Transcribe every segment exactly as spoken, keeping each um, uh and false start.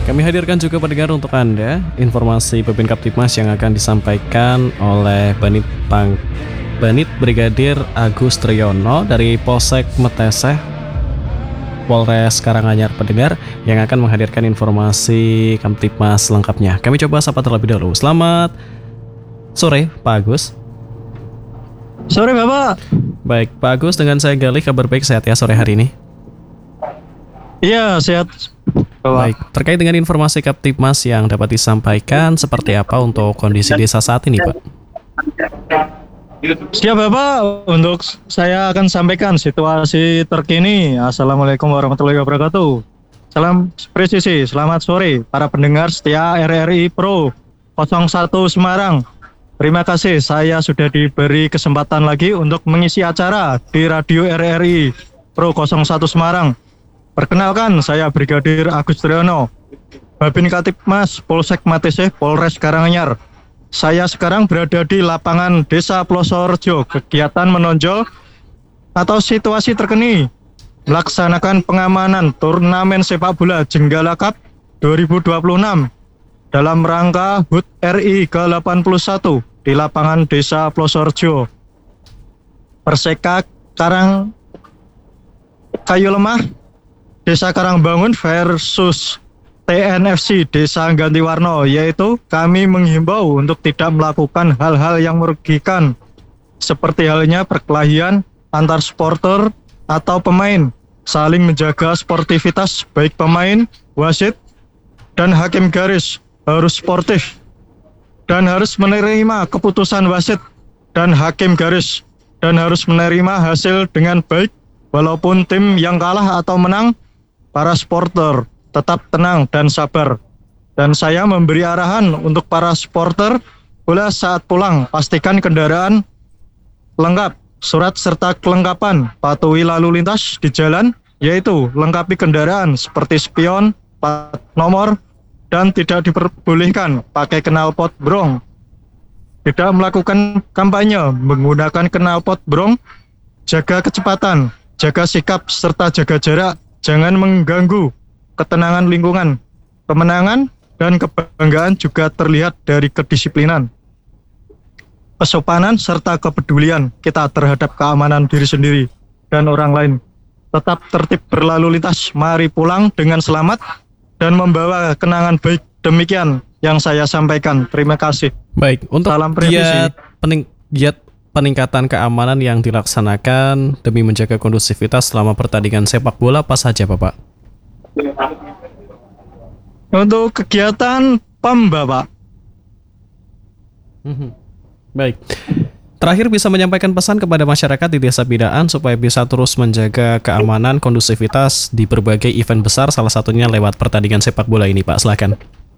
Kami hadirkan juga pendengar untuk Anda informasi Pepin Kaptipmas yang akan disampaikan oleh Banit Pang Banit Brigadir Agus Triyono dari Polsek Meteseh Polres Karanganyar pendengar yang akan menghadirkan informasi Kamtipmas lengkapnya. Kami coba sapa terlebih dahulu. Selamat sore Pak Agus. Sore Bapak. Baik Pak Agus, dengan saya Galih, kabar baik, sehat ya sore hari ini? Iya, sehat Bapak. Baik, terkait dengan informasi Kaptipmas yang dapat disampaikan seperti apa untuk kondisi desa saat ini Pak? Siap Bapak, untuk saya akan sampaikan situasi terkini. Assalamualaikum warahmatullahi wabarakatuh. Salam presisi, selamat sore para pendengar setia R R I Pro nol satu Semarang. Terima kasih, saya sudah diberi kesempatan lagi untuk mengisi acara di Radio R R I Pro nol satu Semarang. Perkenalkan, saya Brigadir Agus Triyono, Babin Kaptipmas Polsek Meteseh Polres Karanganyar. Saya sekarang berada di lapangan Desa Plosorejo. Kegiatan menonjol atau situasi terkini melaksanakan pengamanan turnamen sepak bola Jenggala Cup dua ribu dua puluh enam dalam rangka H U T R I ke delapan puluh satu di lapangan Desa Plosorejo. Perseka Karang Kayu Lemah Desa Karangbangun versus T N F C Desa Gantiwarno, yaitu kami menghimbau untuk tidak melakukan hal-hal yang merugikan seperti halnya perkelahian antar supporter atau pemain, saling menjaga sportivitas baik pemain, wasit, dan hakim garis harus sportif dan harus menerima keputusan wasit dan hakim garis dan harus menerima hasil dengan baik walaupun tim yang kalah atau menang. Para supporter tetap tenang dan sabar. Dan saya memberi arahan untuk para supporter bola saat pulang, pastikan kendaraan lengkap, surat serta kelengkapan, patuhi lalu lintas di jalan, yaitu lengkapi kendaraan seperti spion, plat nomor, dan tidak diperbolehkan pakai knalpot brong. Tidak melakukan kampanye menggunakan knalpot brong, jaga kecepatan, jaga sikap serta jaga jarak. Jangan mengganggu ketenangan lingkungan. Kemenangan dan kebanggaan juga terlihat dari kedisiplinan, kesopanan, serta kepedulian kita terhadap keamanan diri sendiri dan orang lain. Tetap tertib berlalu lintas, mari pulang dengan selamat dan membawa kenangan baik. Demikian yang saya sampaikan. Terima kasih. Baik, untuk Salam giat, pening, giat peningkatan keamanan yang dilaksanakan demi menjaga kondusivitas selama pertandingan sepak bola apa saja Bapak? Untuk kegiatan P A M Bapak. Hmm, baik. Terakhir, bisa menyampaikan pesan kepada masyarakat di Desa Bidaan supaya bisa terus menjaga keamanan kondusivitas di berbagai event besar, salah satunya lewat pertandingan sepak bola ini Pak, silakan.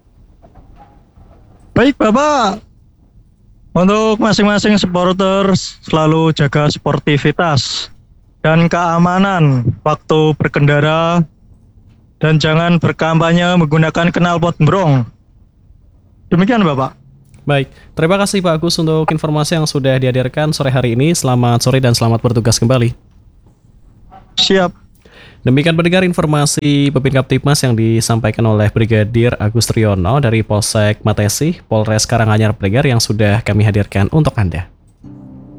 Baik Bapak. Untuk masing-masing supporter selalu jaga sportivitas dan keamanan waktu berkendara dan jangan berkampanye menggunakan knalpot brong. Demikian Bapak. Baik, terima kasih Pak Agus untuk informasi yang sudah dihadirkan sore hari ini. Selamat sore dan selamat bertugas kembali. Siap. Demikian pendengar informasi Pepin Kaptipmas yang disampaikan oleh Brigadir Agus Triyono dari Polsek Meteseh Polres Karanganyar pendengar yang sudah kami hadirkan untuk Anda.